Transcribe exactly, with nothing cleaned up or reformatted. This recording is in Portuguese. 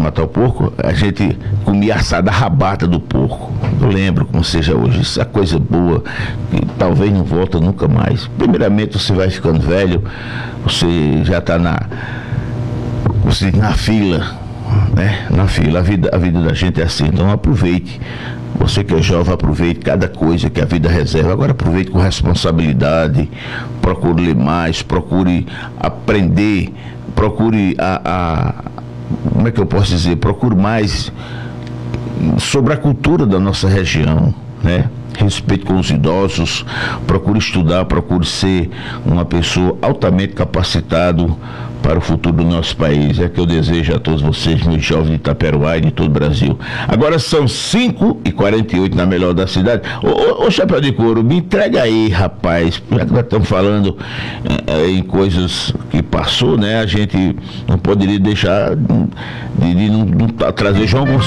matar o porco, a gente comia assada rabata do porco. Eu lembro como seja hoje. Isso é coisa boa, que talvez não volta nunca mais. Primeiramente, você vai ficando velho, você já está na, você na fila, né? Na fila. A vida, a vida da gente é assim, então aproveite. Você que é jovem, aproveite cada coisa que a vida reserva. Agora aproveite com responsabilidade, procure ler mais, procure aprender, procure a, a como é que eu posso dizer, procure mais sobre a cultura da nossa região, né? Respeito com os idosos, procure estudar, procure ser uma pessoa altamente capacitado para o futuro do nosso país. É que eu desejo a todos vocês, meus jovens de Itaperuá e de todo o Brasil. Agora são cinco e quarenta e oito na melhor da cidade. Ô, ô, ô Chapéu de Couro, me entrega aí, rapaz, já que nós estamos falando é, em coisas que passou, né? A gente não poderia deixar de, de, de não, não trazer João Gonçalves.